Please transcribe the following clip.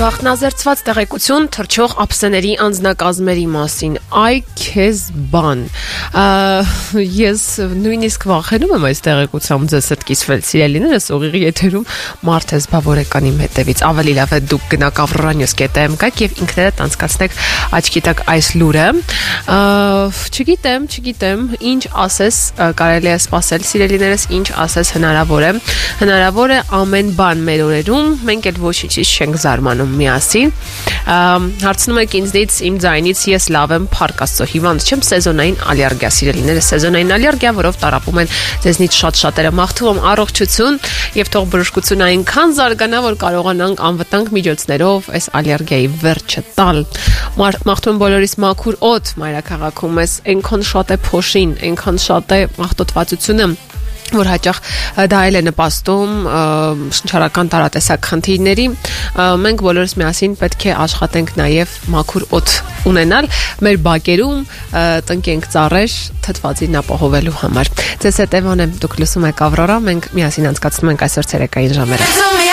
Գաղտնազերծված տեղեկություն թռչող ափսեների անձնակազմերի մասին այ քեզ բան ես նույնիսկ վախենում եմ այս տեղեկությամբ ձեզ հետ կիսվել սիրելիներս ուղիղ եթերում մարդ է զբաղորեկանի հետևից ավելի լավ է դուք գնաք avrannews.am գաք եւ ինքներդ անցկացնեք աչքի տակ այս լուրը չգիտեմ ինչ ասես կարելի է սպասել սիրելիներս ինչ ասես հնարավոր է ամեն բան մեր օրերում մենք էլ ոչինչից չենք զարմանում միասին հարցնում եք ինձնից իմ ձայնից ես լավ եմ փառք Աստծո հիվանդ չեմ սեզոնային ալերգիա սիրելիները սեզոնային ալերգիա որով տարապում են ձեզնից շատերը մաղթում առողջություն եւ թող բժշկությունը այնքան զարգանա որ կարողանանք անվտանգ միջոցներով այս ալերգիայի վերջը տալ մաղթում բոլորիս մաքուր օդ մայրաքաղաքում ես այնքան շատ է փոշին այնքան շատ է աղտոտվածությունը որ հաճախ դա էլ է նպաստում շնչառական տարատեսակ խնդիրների մենք բոլորս միասին պետք է աշխատենք նաև մաքուր օդ ունենալ մեր բակերում տնկենք ծառեր թթվածին ապահովելու համար ձեզ հետ Էվան եմ դուք լսում եք Ավրորա մենք միասին անցկացնում ենք այսօր ցերեկային ժամերը